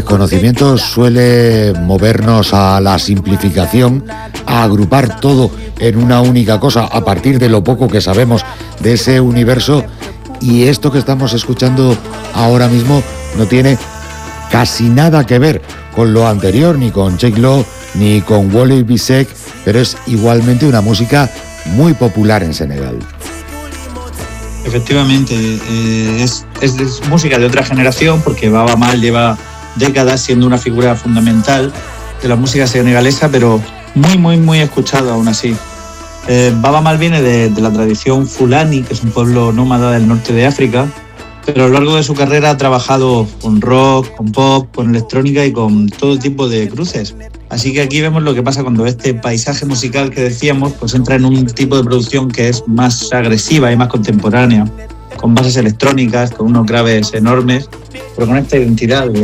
desconocimiento suele movernos a la simplificación, a agrupar todo en una única cosa a partir de lo poco que sabemos de ese universo, y esto que estamos escuchando ahora mismo no tiene casi nada que ver con lo anterior, ni con Cheikh Lo, ni con Wally Bissek, pero es igualmente una música muy popular en Senegal. Efectivamente, es música de otra generación, porque Baaba Maal lleva décadas siendo una figura fundamental de la música senegalesa, pero muy escuchado aún así. Baaba Maal viene de la tradición fulani, que es un pueblo nómada del norte de África, pero a lo largo de su carrera ha trabajado con rock, con pop, con electrónica y con todo tipo de cruces. Así que aquí vemos lo que pasa cuando este paisaje musical que decíamos pues entra en un tipo de producción que es más agresiva y más contemporánea, con bases electrónicas, con unos graves enormes, pero con esta identidad